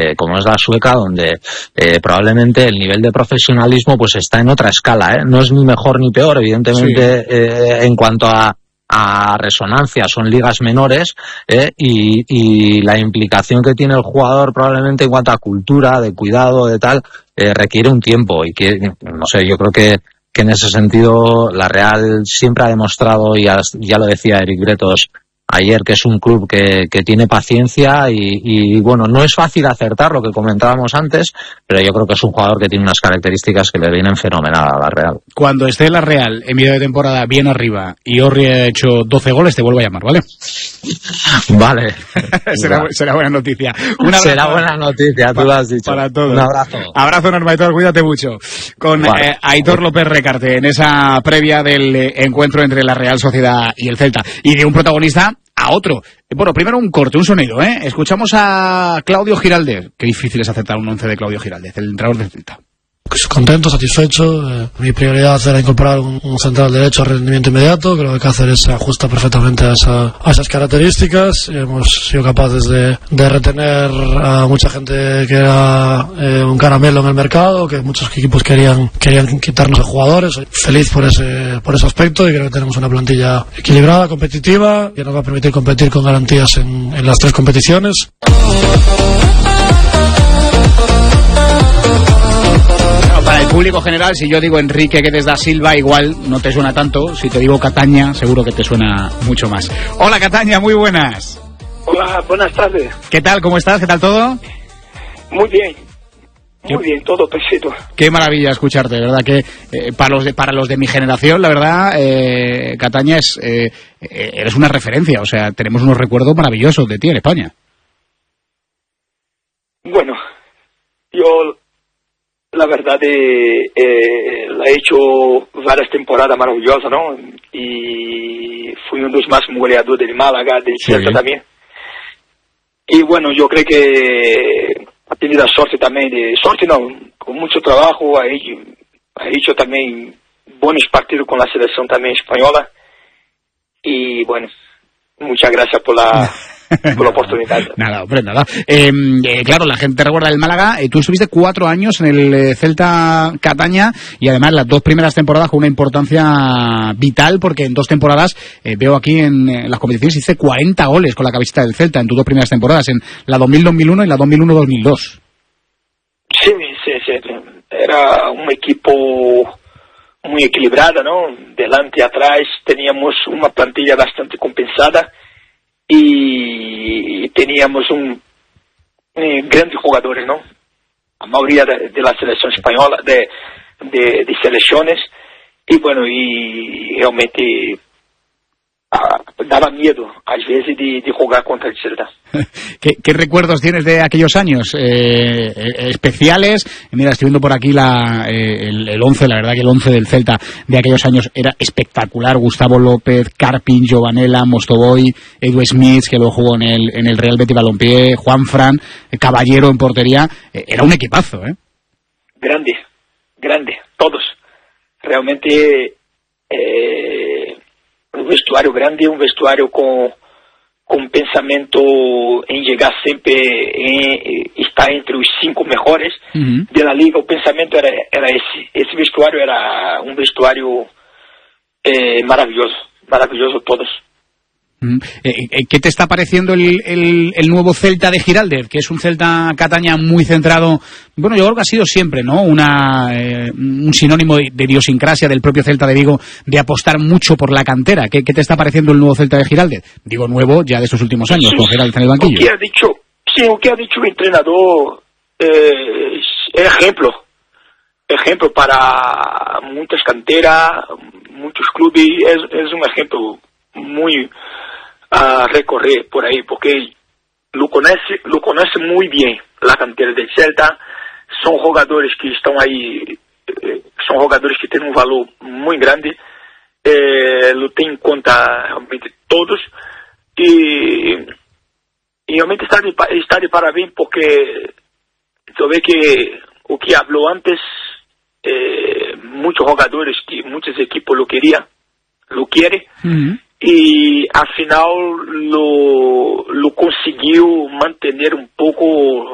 como es la sueca, donde probablemente el nivel de profesionalismo pues está en otra escala, no es ni mejor ni peor, evidentemente, en cuanto a resonancia, son ligas menores, y la implicación que tiene el jugador probablemente en cuanto a cultura, de cuidado, de tal, requiere un tiempo, y que, no sé, yo creo que en ese sentido la Real siempre ha demostrado, y ya lo decía Eric Bretos ayer, que es un club que tiene paciencia y bueno, no es fácil acertar, lo que comentábamos antes, pero yo creo que es un jugador que tiene unas características que le vienen fenomenal a la Real. Cuando esté la Real en medio de temporada bien arriba y Orri ha hecho 12 goles, te vuelvo a llamar, ¿vale? Vale. será buena noticia. Un abrazo. Será buena noticia, tú lo has dicho. Para todos. Un abrazo. Abrazo enorme, Aitor, cuídate mucho. Con Aitor López Recarte en esa previa del encuentro entre la Real Sociedad y el Celta. Y de un protagonista a otro. Bueno, primero un corte, un sonido, ¿eh? Escuchamos a Claudio Giraldez. Qué difícil es aceptar un 11 de Claudio Giraldez, el entrenador del Celta. Contento, satisfecho. Mi prioridad era incorporar un central derecho a rendimiento inmediato. Creo que Cáceres se ajusta perfectamente a esas características. Hemos sido capaces de retener a mucha gente que era un caramelo en el mercado, que muchos equipos querían quitarnos a jugadores. Soy feliz por ese aspecto, y creo que tenemos una plantilla equilibrada, competitiva, que nos va a permitir competir con garantías en las 3 competiciones. Para el público general, si yo digo Enrique Guedes da Silva, igual no te suena tanto. Si te digo Cataña, seguro que te suena mucho más. Hola, Cataña, muy buenas. Hola, buenas tardes. ¿Qué tal? ¿Cómo estás? ¿Qué tal todo? Muy bien. Muy bien, todo perfecto. Qué maravilla escucharte, ¿verdad? Que para los de mi generación, la verdad, Cataña, eres una referencia. O sea, tenemos unos recuerdos maravillosos de ti en España. Bueno, yo la verdad he hecho varias temporadas maravillosas, ¿no? Y fui uno de los más goleadores del Málaga, del Celta también. Y bueno, yo creo que ha tenido la suerte también, con mucho trabajo, ha hecho también buenos partidos con la selección también española. Y bueno, muchas gracias por la oportunidad. Nada, hombre, nada. Claro, la gente recuerda el Málaga. Tú estuviste 4 años en el Celta Cataña, y además las 2 primeras temporadas con una importancia vital, porque en 2 temporadas, veo aquí en las competiciones, hice 40 goles con la camiseta del Celta en tus 2 primeras temporadas, en la 2000-2001 y la 2001-2002. Sí. Era un equipo muy equilibrado, ¿no? Delante y atrás teníamos una plantilla bastante compensada, y teníamos grandes jugadores, ¿no? La mayoría de la selección española, de selecciones, y bueno, y realmente daba miedo a veces de jugar contra el Celta. ¿Qué recuerdos tienes de aquellos años especiales? Mira, estoy viendo por aquí el 11, la verdad que el 11 del Celta de aquellos años era espectacular. Gustavo López, Carpin, Giovanella, Mostovoy, Edu Smith, que luego jugó en el Real Betis Balompié, Juanfran, Caballero en portería. Era un equipazo, ¿eh? Grande, todos. Realmente un vestuario grande, un vestuario con pensamiento en llegar siempre, estar entre los 5 mejores de la liga. El pensamiento era ese vestuario era un vestuario maravilloso todos. ¿Qué te está pareciendo el nuevo Celta de Giraldez? Que es un Celta Cataña muy centrado. Bueno, yo creo que ha sido siempre, ¿no? Un sinónimo de idiosincrasia del propio Celta de Vigo, de apostar mucho por la cantera. ¿Qué te está pareciendo el nuevo Celta de Giraldez? Digo nuevo ya de estos últimos años, con Giraldez en el banquillo. Lo que ha dicho el entrenador es ejemplo para muchas canteras, muchos clubes. Es un ejemplo muy a recorrer por ahí, porque lo conoce muy bien la cantera del Celta. Son jugadores que están ahí, son jugadores que tienen un valor muy grande, lo tienen en cuenta realmente todos, y realmente está de parabéns, porque yo veo que o que habló antes, muchos jugadores, que muchos equipos lo quieren, y al final lo consiguió mantener un poco